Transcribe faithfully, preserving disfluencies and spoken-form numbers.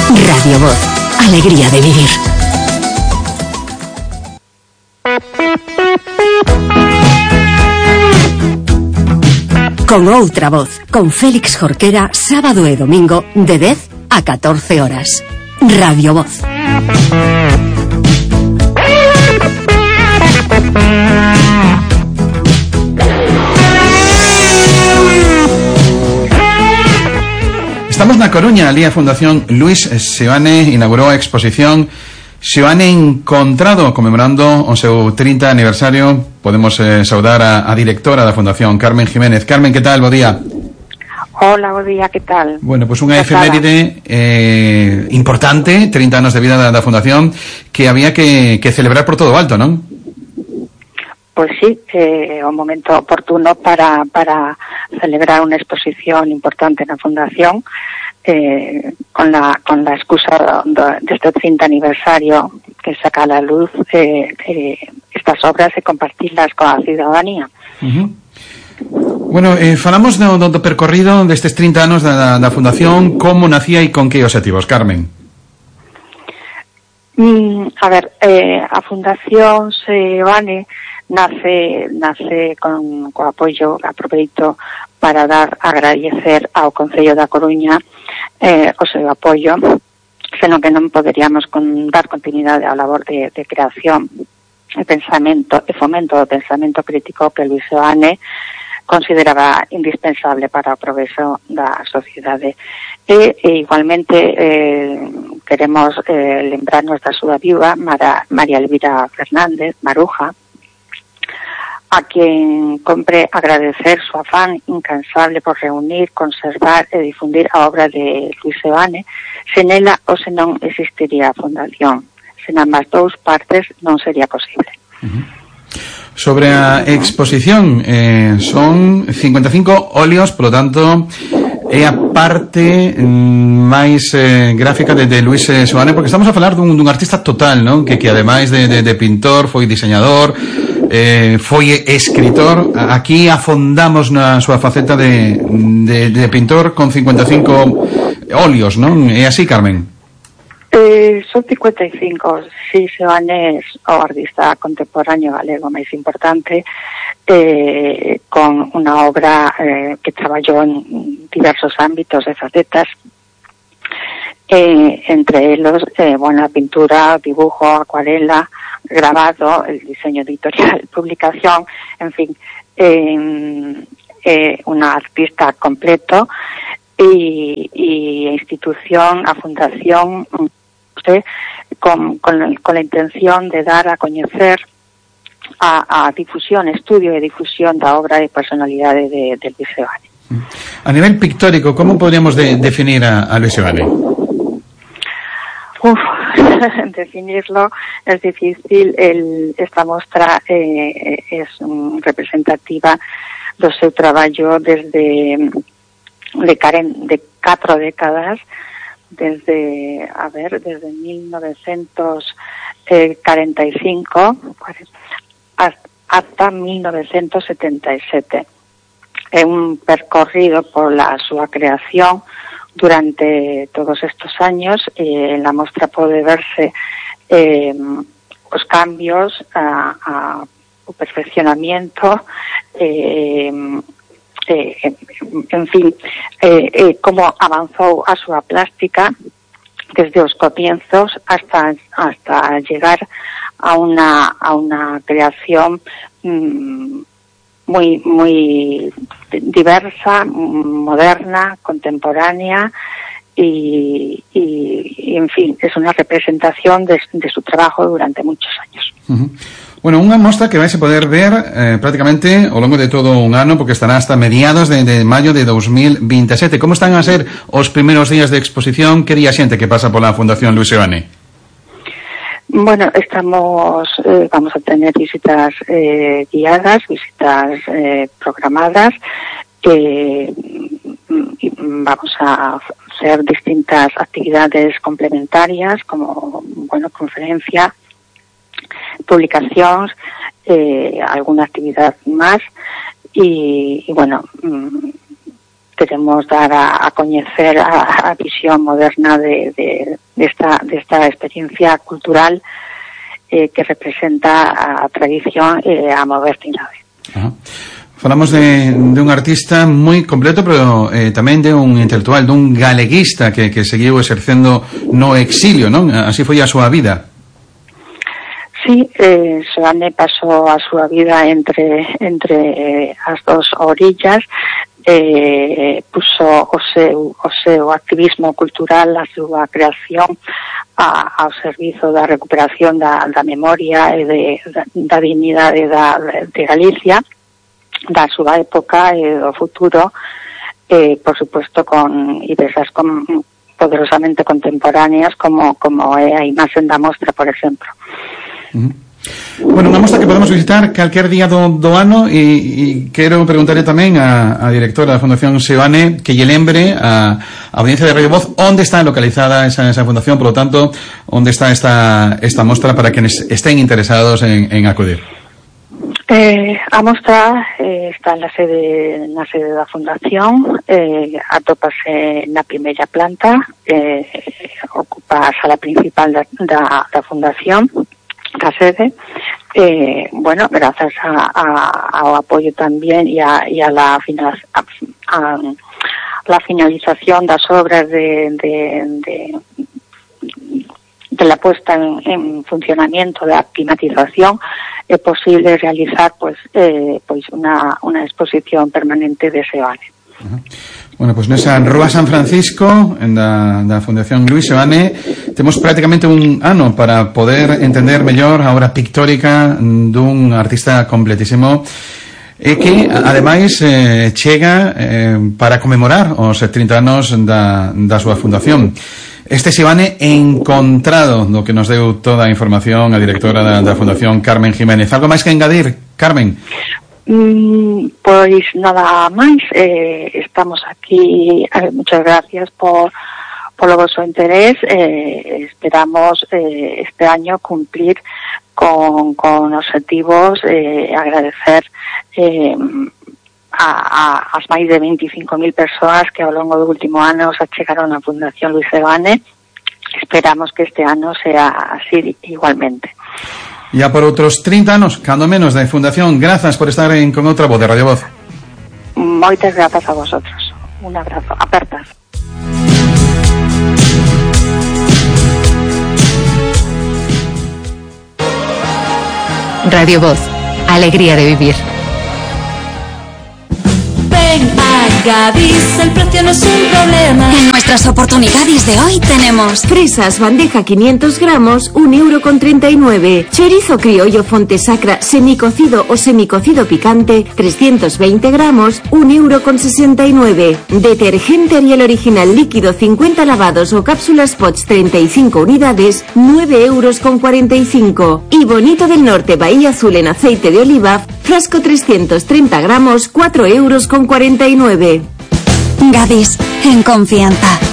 Radio Voz, alegría de vivir. Con outra voz, con Félix Jorquera, sábado e domingo de dez a catorce horas. Radio Voz. Estamos na Coruña, ali a Fundación Luis Seoane inaugurou a exposición Seoane Encontrado, conmemorando o seu trinta aniversario. Podemos eh, saudar a, a directora da Fundación, Carmen Jiménez. Carmen, que tal? Bo día. Hola, bo día, que tal? Bueno, pues unha efeméride eh, importante, trinta anos de vida da, da Fundación, que había que, que celebrar por todo o alto, non? Pues sí, é eh, un momento oportuno para, para celebrar unha exposición importante na Fundación, eh, con la con la excusa deste trinta aniversario, que saca a la luz eh, eh, estas obras e compartirlas coa ciudadanía. Uh-huh. Bueno, eh, falamos do, do percorrido destes trinta anos da, da Fundación, como nacía e con que objetivos, Carmen? Mm, a ver, eh, a Fundación Seoane nace nace con co apoio, aproveito para dar agradecer ao Concello da Coruña eh, o seu apoio, senón que non poderíamos con, dar continuidade á labor de, de creación e pensamento e fomento do pensamento crítico que Luis Seoane consideraba indispensable para o progreso da sociedade. E, e igualmente eh, queremos eh, lembrarnos da súa viúva, Mara, María Elvira Fernández, Maruja, a quien compre agradecer su afán incansable por reunir, conservar e difundir a obra de Luis Seoane. Sen ela ou se non existiría a Fundación. Sen ambas dous partes non sería posible. Uh-huh. Sobre a exposición, eh, son cincuenta e cinco óleos, polo tanto, é a parte mm, máis eh, gráfica de, de Luis Seoane, porque estamos a falar dun, dun artista total, non? Que, que ademais de, de, de pintor, foi diseñador, eh, foi escritor. Aquí afondamos na súa faceta de, de, de pintor con cincuenta e cinco óleos, non? É así, Carmen? Eh, son cincuenta e cinco, si, Seoane é o artista contemporáneo galego máis importante, eh, con unha obra eh, que traballou en diversos ámbitos e facetas, eh, entre elos, eh, bueno, a pintura, dibujo, acuarela, grabado, el diseño editorial, publicación, en fin, eh, eh, una artista completo y, y institución, a fundación, usted, con, con, con la intención de dar a conocer a, a difusión, estudio e difusión da obra e personalidade de, de Luis Seoane. A nivel pictórico, ¿cómo podríamos de, definir a, a Luis Seoane? Uf, definirlo es difícil. El, esta mostra eh, es um, representativa do seu traballo desde de, caren, de catro décadas, desde, a ver, desde mil novecientos cuarenta y cinco hasta mil novecientos setenta y siete. É un percorrido por la súa creación durante todos estos años. Eh, en la muestra puede verse eh, os cambios, a, a, o perfeccionamiento, eh, eh, en fin, eh, eh, como avanzou a súa plástica desde os comienzos hasta hasta llegar a una a una creación mmm, muy muy diversa, moderna, contemporánea y, y, y en fin, es una representación de, de su trabajo durante muchos años. Uh-huh. Bueno, unha mostra que vais a poder ver eh, prácticamente ao longo de todo un ano, porque estará hasta mediados de, de maio de dos mil veintisiete. Como están a ser os primeiros días de exposición? Que día xente que pasa pola Fundación Luis Seoane? Bueno, estamos, eh, vamos a tener visitas eh, guiadas, visitas eh, programadas, eh, y vamos a hacer distintas actividades complementarias, como, bueno, conferencia, publicacións, eh, alguna actividad más, y, y bueno, queremos dar a, a coñecer a, a visión moderna de, de, de, esta, de esta experiencia cultural eh, que representa a tradición e a modernidade. Ajá. Falamos de, de un artista moi completo, pero eh, tamén de un intelectual, dun galeguista que, que seguiu exercendo no exilio, non? Así foi a súa vida. Sí, eh, Seoane pasou a súa vida entre entre eh, as dos orillas, eh, puso o seu, o seu activismo cultural, a súa creación a, ao servizo da recuperación da, da memoria e de, da, da dignidade da, de Galicia, da súa época e do futuro, eh, por supuesto con ideas con, poderosamente contemporáneas como, como é a imaxen da mostra, por exemplo. Uh-huh. Bueno, unha mostra que podemos visitar calquer día do, do ano, e, e quero preguntarle tamén a, a directora da Fundación Seoane que lle lembre a, a audiencia de Radio Voz onde está localizada esa, esa fundación, por lo tanto, onde está esta, esta mostra para quienes estén interesados en, en acudir. Eh, a mostra eh, está na sede na sede da Fundación, eh, atópase na primeira planta, eh, ocupa a sala principal da, da, da Fundación, da sede. Eh, bueno, gracias a, a, ao apoyo también y a, y a la final, a, a la finalización das obras de, de, de de la puesta en, en funcionamiento de la climatización, es posible realizar pues eh, pues una, una exposición permanente de Seoane. Uh-huh. Bueno, pues nesa Rúa San Francisco, en da, da Fundación Luis Seoane, temos prácticamente un ano para poder entender mellor a obra pictórica dun artista completísimo e que, ademais, eh, chega eh, para conmemorar os trinta anos da, da súa fundación. Este Seoane encontrado, do que nos deu toda a información a directora da, da Fundación, Carmen Jiménez. Algo máis que engadir, Carmen? Mm, pois nada máis, eh, estamos aquí, eh, muchas gracias por polo vosso interés, eh, esperamos eh, este año cumplir con, con objetivos, eh, agradecer eh, a, a as máis de veinticinco mil persoas que ao longo do último ano se achegaron á Fundación Luis Seoane. Esperamos que este ano sea así igualmente. Ya por outros trinta anos, cando menos, de Fundación. Grazas por estar en Con Outra Voz de Radio Voz. Moitas grazas a vosotros. Un abrazo. Apertas. Radio Voz. Alegría de vivir. Ven a Gadis, el precio no es un problema. En nuestras oportunidades de hoy tenemos fresas bandeja quinientos gramos, un euro con treinta y nueve. Chorizo criollo Fontesacra semicocido o semicocido picante, trescientos veinte gramos, un euro con sesenta y nueve. Detergente Ariel original líquido cincuenta lavados o cápsulas Pots treinta y cinco unidades, nueve euros con cuarenta y cinco. Y Bonito del Norte Bahía Azul en aceite de oliva, frasco trescientos treinta gramos, cuatro euros con cuarenta y nueve. Gadis, en confianza.